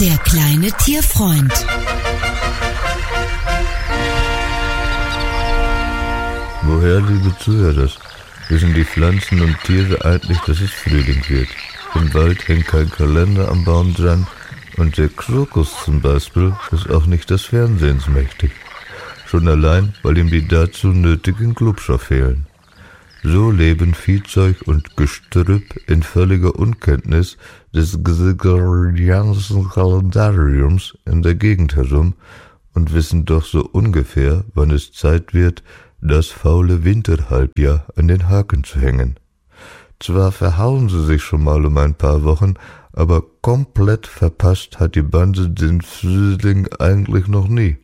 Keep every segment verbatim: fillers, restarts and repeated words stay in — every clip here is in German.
Der kleine Tierfreund. Woher, liebe Zuhörer, wissen die Pflanzen und Tiere eigentlich, dass es Frühling wird? Im Wald hängt kein Kalender am Baum dran und der Krokus zum Beispiel ist auch nicht des Fernsehens mächtig. Schon allein, weil ihm die dazu nötigen Glubscher fehlen. So leben Viehzeug und Gestrüpp in völliger Unkenntnis des gregorianischen Kalendariums in der Gegend herum und wissen doch so ungefähr, wann es Zeit wird, das faule Winterhalbjahr an den Haken zu hängen. Zwar verhauen sie sich schon mal um ein paar Wochen, aber komplett verpasst hat die Bande den Frühling eigentlich noch nie.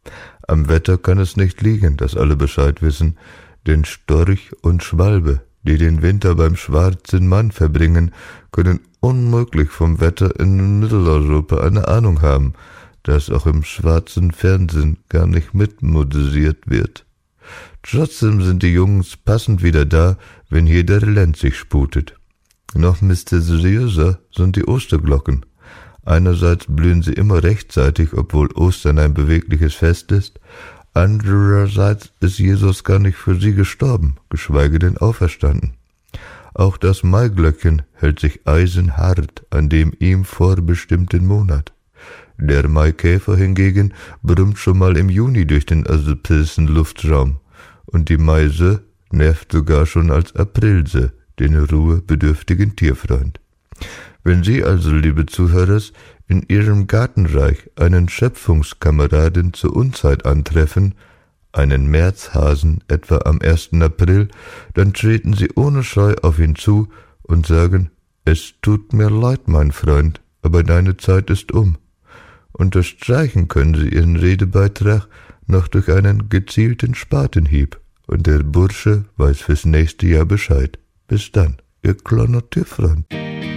Am Wetter kann es nicht liegen, dass alle Bescheid wissen, denn Storch und Schwalbe, die den Winter beim schwarzen Mann verbringen, können unmöglich vom Wetter in Mitteleuropa eine Ahnung haben, das auch im schwarzen Fernsehen gar nicht mitmoderiert wird. Trotzdem sind die Jungs passend wieder da, wenn hier der Lenz sich sputet. Noch mysteriöser sind die Osterglocken. Einerseits blühen sie immer rechtzeitig, obwohl Ostern ein bewegliches Fest ist. Andererseits ist Jesus gar nicht für sie gestorben, geschweige denn auferstanden. Auch das Maiglöckchen hält sich eisenhart an dem ihm vorbestimmten Monat. Der Maikäfer hingegen brummt schon mal im Juni durch den europäischen Luftraum. Und die Meise nervt sogar schon als Aprilse, den ruhebedürftigen Tierfreund. Wenn Sie also, liebe Zuhörer, in Ihrem Gartenreich einen Schöpfungskameraden zur Unzeit antreffen, einen Märzhasen etwa am ersten April, dann treten Sie ohne Scheu auf ihn zu und sagen, es tut mir leid, mein Freund, aber deine Zeit ist um. Unterstreichen können Sie Ihren Redebeitrag noch durch einen gezielten Spatenhieb, und der Bursche weiß fürs nächste Jahr Bescheid. Bis dann, Ihr kleiner Tierfreund.